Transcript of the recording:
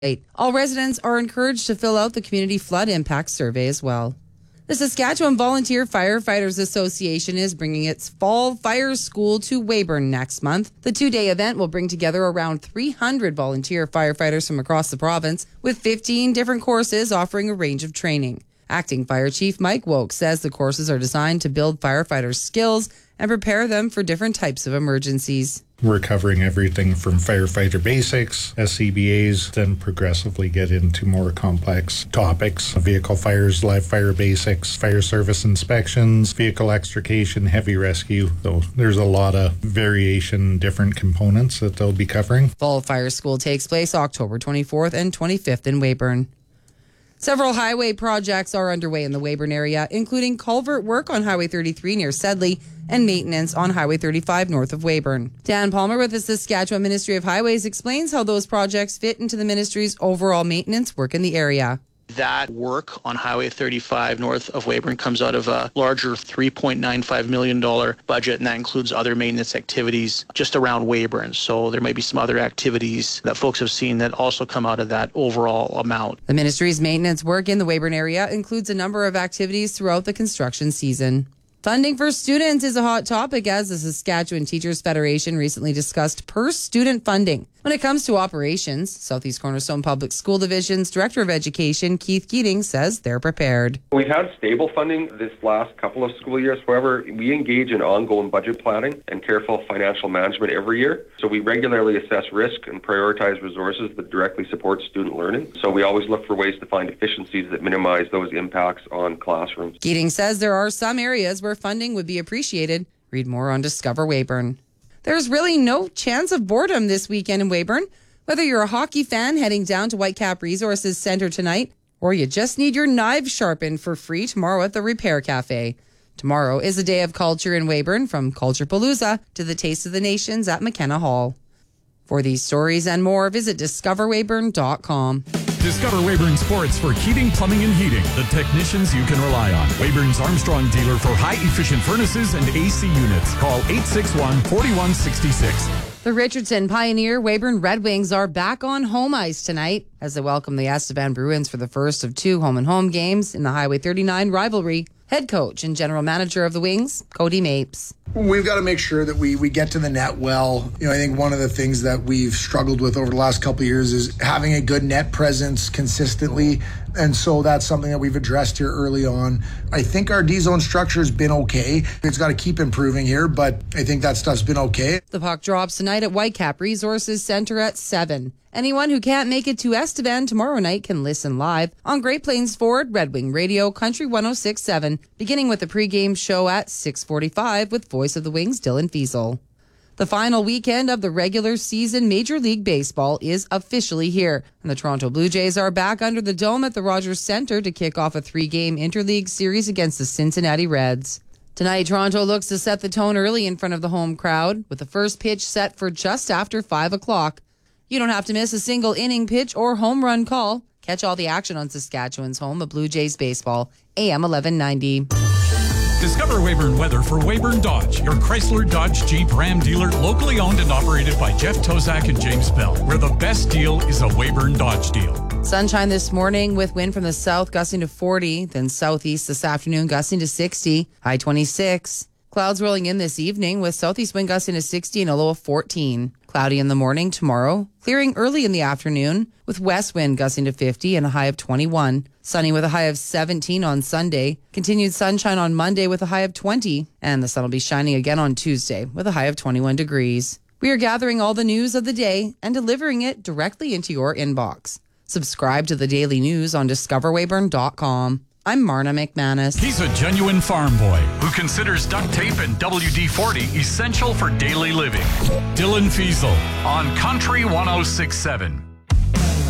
All residents are encouraged to fill out the Community Flood Impact Survey as well. The Saskatchewan Volunteer Firefighters Association is bringing its Fall Fire School to Weyburn next month. The two-day event will bring together around 300 volunteer firefighters from across the province, with 15 different courses offering a range of training. Acting Fire Chief Mike Woke says the courses are designed to build firefighters' skills and prepare them for different types of emergencies. We're covering everything from firefighter basics, SCBAs, then progressively get into more complex topics. Vehicle fires, live fire basics, fire service inspections, vehicle extrication, heavy rescue. So there's a lot of variation, different components that they'll be covering. Fall Fire School takes place October 24th and 25th in Weyburn. Several highway projects are underway in the Weyburn area, including culvert work on Highway 33 near Sedley and maintenance on Highway 35 north of Weyburn. Dan Palmer with the Saskatchewan Ministry of Highways explains how those projects fit into the ministry's overall maintenance work in the area. That work on Highway 35 north of Weyburn comes out of a larger $3.95 million budget, and that includes other maintenance activities just around Weyburn. So there may be some other activities that folks have seen that also come out of that overall amount. The ministry's maintenance work in the Weyburn area includes a number of activities throughout the construction season. Funding for students is a hot topic as the Saskatchewan Teachers Federation recently discussed per-student funding. When it comes to operations, Southeast Cornerstone Public School Division's Director of Education, Keith Keating, says they're prepared. We've had stable funding this last couple of school years. However, we engage in ongoing budget planning and careful financial management every year. So we regularly assess risk and prioritize resources that directly support student learning. So we always look for ways to find efficiencies that minimize those impacts on classrooms. Keating says there are some areas where funding would be appreciated. Read more on Discover Weyburn. There's really no chance of boredom this weekend in Weyburn. Whether you're a hockey fan heading down to Whitecap Resources Centre tonight, or you just need your knives sharpened for free tomorrow at the Repair Cafe. Tomorrow is a day of culture in Weyburn, from Culturepalooza to the Taste of the Nations at McKenna Hall. For these stories and more, visit discoverweyburn.com. Discover Weyburn Sports for heating, plumbing, and heating. The technicians you can rely on. Weyburn's Armstrong dealer for high-efficient furnaces and AC units. Call 861-4166. The Richardson Pioneer Weyburn Red Wings are back on home ice tonight as they welcome the Estevan Bruins for the first of two home-and-home games in the Highway 39 rivalry. Head coach and general manager of the Wings, Cody Mapes. We've got to make sure that we get to the net well. I think one of the things that we've struggled with over the last couple of years is having a good net presence consistently. And so that's something that we've addressed here early on. I think our D-zone structure has been okay. It's got to keep improving here, but I think that stuff's been okay. The puck drops tonight at Whitecap Resources Centre at 7. Anyone who can't make it to Estevan tomorrow night can listen live on Great Plains Ford, Red Wing Radio, Country 106.7, beginning with the pregame show at 6:45 with Voice of the Wings, Dylan Fiesel. The final weekend of the regular season Major League Baseball is officially here, and the Toronto Blue Jays are back under the dome at the Rogers Centre to kick off a 3-game interleague series against the Cincinnati Reds. Tonight, Toronto looks to set the tone early in front of the home crowd, with the first pitch set for just after 5 o'clock. You don't have to miss a single inning pitch or home run call. Catch all the action on Saskatchewan's home of Blue Jays baseball, AM 1190. Discover Weyburn weather for Weyburn Dodge, your Chrysler, Dodge, Jeep, Ram dealer, locally owned and operated by Jeff Tozak and James Bell, where the best deal is a Weyburn Dodge deal. Sunshine this morning with wind from the south gusting to 40, then southeast this afternoon gusting to 60, high 26. Clouds rolling in this evening with southeast wind gusting to 60 and a low of 14. Cloudy in the morning tomorrow, clearing early in the afternoon with west wind gusting to 50 and a high of 21. Sunny with a high of 17 on Sunday. Continued sunshine on Monday with a high of 20. And the sun will be shining again on Tuesday with a high of 21 degrees. We are gathering all the news of the day and delivering it directly into your inbox. Subscribe to the daily news on discoverweyburn.com. I'm Marna McManus. He's a genuine farm boy who considers duct tape and WD-40 essential for daily living. Dylan Fiesel on Country 106.7.